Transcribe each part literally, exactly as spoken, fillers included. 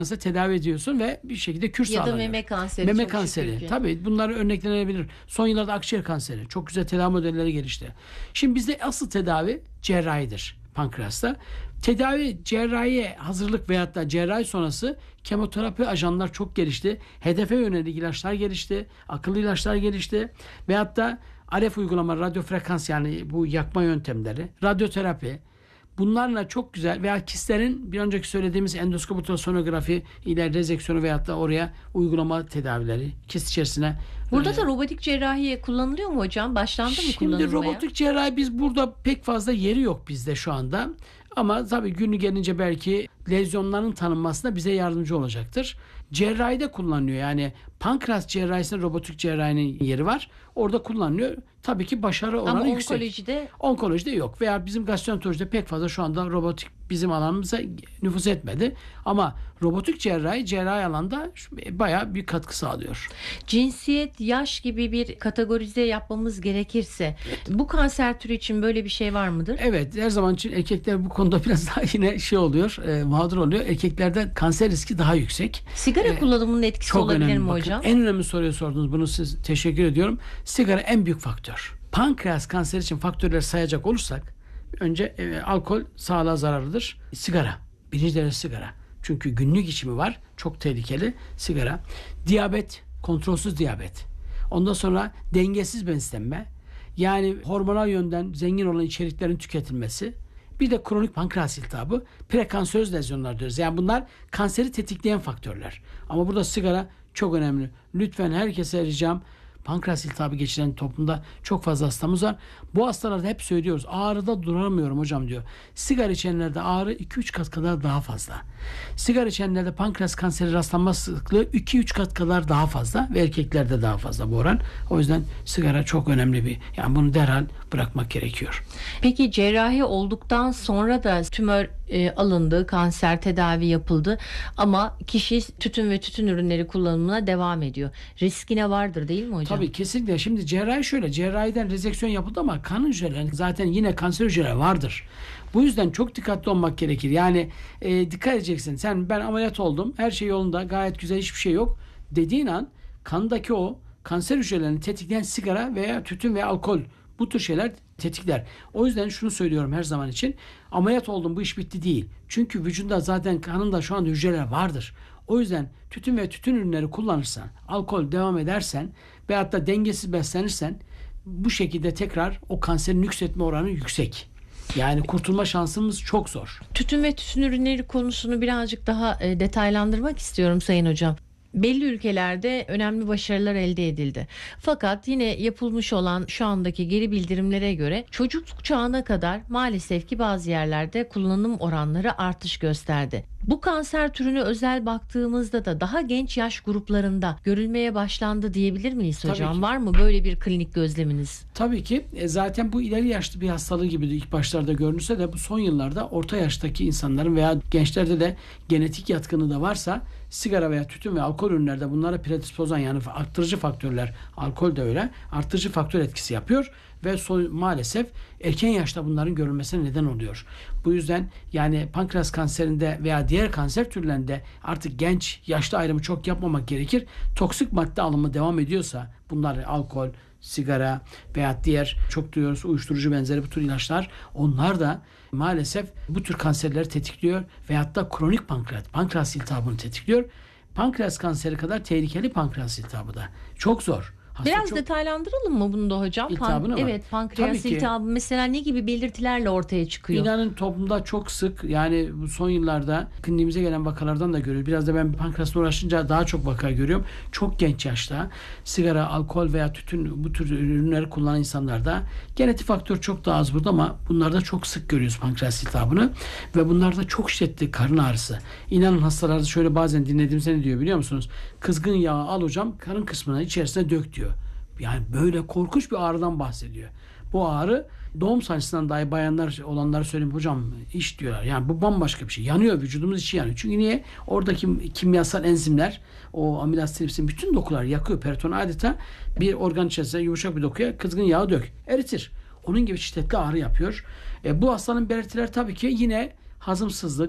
Nasıl tedavi ediyorsun ve bir şekilde kür sağlanıyor. Ya da meme kanseri. Meme kanseri. Tabii bunlar örneklenebilir. Son yıllarda akciğer kanseri. Çok güzel tedavi modelleri gelişti. Şimdi bizde asıl tedavi cerrahidir pankreasta. Tedavi cerrahiye hazırlık veyahut da cerrahi sonrası kemoterapi ajanlar çok gelişti. Hedefe yönelik ilaçlar gelişti. Akıllı ilaçlar gelişti. Veyahut da R F uygulama, radyo frekans, yani bu yakma yöntemleri, radyoterapi. Bunlarla çok güzel veya kistlerin bir önceki söylediğimiz endoskop ultrasonografi ile rezeksiyonu veyahut da oraya uygulama tedavileri kist içerisine. Burada e, da robotik cerrahi kullanılıyor mu hocam? Başlandı mı kullanılmaya? Şimdi robotik cerrahi biz burada pek fazla yeri yok bizde şu anda. Ama tabii günü gelince belki lezyonların tanınmasına bize yardımcı olacaktır. Cerrahide kullanılıyor. Yani pankreas cerrahisinde robotik cerrahinin yeri var. Orada kullanılıyor. Tabii ki başarı oranı Ama yüksek. onkolojide... Onkolojide yok. Veya bizim gastroenterolojide pek fazla şu anda robotik bizim alanımıza nüfuz etmedi. Ama robotik cerrahi cerrahi alanda bayağı bir katkı sağlıyor. Cinsiyet, yaş gibi bir kategorize yapmamız gerekirse bu kanser türü için böyle bir şey var mıdır? Evet, her zaman için erkekler bu konuda biraz daha yine şey oluyor, e, mağdur oluyor. Erkeklerde kanser riski daha yüksek. Sigara e, kullanımının etkisi çok olabilir önemli. mi Bakın, hocam? en önemli soruyu sordunuz. Bunu siz teşekkür ediyorum. Sigara en büyük faktör. Pankreas kanseri için faktörleri sayacak olursak önce e, alkol sağlığa zararlıdır. Sigara. Birinci derece sigara. Çünkü günlük içimi var. Çok tehlikeli sigara. Diyabet, kontrolsüz diyabet. Ondan sonra dengesiz beslenme. Yani hormonal yönden zengin olan içeriklerin tüketilmesi. Bir de kronik pankreas iltihabı, prekanseröz lezyonlar diyoruz. Yani bunlar kanseri tetikleyen faktörler. Ama burada sigara çok önemli. Lütfen herkese ricam, pankreas iltihabı geçiren toplumda çok fazla hastamız var. Bu hastalarda hep söylüyoruz. Ağrıda duramıyorum hocam diyor. Sigara içenlerde ağrı iki üç kat kadar daha fazla. Sigara içenlerde pankreas kanseri rastlanma sıklığı iki üç kat kadar daha fazla ve erkeklerde daha fazla bu oran. O yüzden sigara çok önemli bir, yani bunu derhal bırakmak gerekiyor. Peki cerrahi olduktan sonra da tümör e, alındı, kanser tedavi yapıldı ama kişi tütün ve tütün ürünleri kullanımına devam ediyor. Riskine vardır değil mi hocam? Tabii kesinlikle. Şimdi cerrahi şöyle, cerrahiden rezeksiyon yapıldı ama kan hücreleri zaten yine kanser hücreleri vardır. Bu yüzden çok dikkatli olmak gerekir. Yani e, dikkat edeceksin. Sen ben ameliyat oldum, her şey yolunda, gayet güzel, hiçbir şey yok dediğin an kandaki o kanser hücrelerini tetikleyen sigara veya tütün veya alkol, bu tür şeyler tetikler. O yüzden şunu söylüyorum her zaman için. Ameliyat oldum, bu iş bitti değil. Çünkü vücudunda zaten, kanında şu anda hücreler vardır. O yüzden tütün ve tütün ürünleri kullanırsan, alkol devam edersen veyahut da dengesiz beslenirsen bu şekilde tekrar o kanserin nüksetme oranı yüksek. Yani kurtulma şansımız çok zor. Tütün ve tütün ürünleri konusunu birazcık daha e, detaylandırmak istiyorum Sayın Hocam. Belli ülkelerde önemli başarılar elde edildi. Fakat yine yapılmış olan şu andaki geri bildirimlere göre çocukluk çağına kadar maalesef ki bazı yerlerde kullanım oranları artış gösterdi. Bu kanser türüne özel baktığımızda da daha genç yaş gruplarında görülmeye başlandı diyebilir miyiz hocam? Var mı böyle bir klinik gözleminiz? Tabii ki. E, zaten bu ileri yaşlı bir hastalığı gibi ilk başlarda görünürse de bu son yıllarda orta yaştaki insanların veya gençlerde de genetik yatkınlığı da varsa sigara veya tütün ve alkol ürünlerde bunlara predispozan, yani arttırıcı faktörler, alkol de öyle, arttırıcı faktör etkisi yapıyor ve son, maalesef erken yaşta bunların görülmesine neden oluyor. Bu yüzden yani pankreas kanserinde veya diğer kanser türlerinde artık genç yaşlı ayrımı çok yapmamak gerekir. Toksik madde alımı devam ediyorsa, bunlar alkol, sigara veya diğer çok duyuyoruz uyuşturucu benzeri bu tür ilaçlar, onlar da maalesef bu tür kanserleri tetikliyor veyahut da kronik pankreas, pankreas iltihabını tetikliyor. Pankreas kanseri kadar tehlikeli pankreas iltihabı da. Çok zor. Hasta Biraz çok... detaylandıralım mı bunu da hocam? İltihabını mı? Evet, pankreas iltihabı mesela ne gibi belirtilerle ortaya çıkıyor? İnanın toplumda çok sık, yani bu son yıllarda kliniğimize gelen vakalardan da görüyoruz. Biraz da ben pankreasla uğraşınca daha çok vaka görüyorum. Çok genç yaşta sigara, alkol veya tütün, bu tür ürünleri kullanan insanlarda genetik faktör çok daha az burada ama bunlarda çok sık görüyoruz pankreas iltihabını ve bunlarda çok şiddetli karın ağrısı. İnanın hastalarda şöyle bazen dinlediğimizde ne diyor biliyor musunuz? Kızgın yağı al hocam, karın kısmına içerisine dök diyor. Yani böyle korkunç bir ağrıdan bahsediyor. Bu ağrı doğum sancısından dahi bayanlar olanları söyleyeyim hocam iş diyorlar. Yani bu bambaşka bir şey. Yanıyor, vücudumuz içi yanıyor. Çünkü niye? Oradaki kimyasal enzimler, o amilas tripsin bütün dokular yakıyor. Peritonu adeta bir organ içerisinde yumuşak bir dokuya kızgın yağı dök. Eritir. Onun gibi şiddetli ağrı yapıyor. E, bu hastanın belirtileri tabii ki yine hazımsızlık,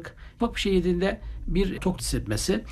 ufak bir şey yediğinde bir tok hissetmesi.